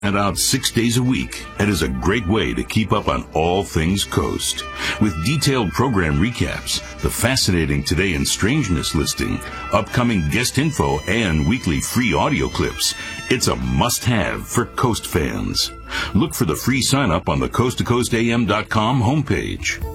and out 6 days a week, and is a great way to keep up on all things Coast. With detailed program recaps, the fascinating Today in Strangeness listing, upcoming guest info, and weekly free audio clips, it's a must-have for Coast fans. Look for the free sign-up on the coasttocoastam.com homepage.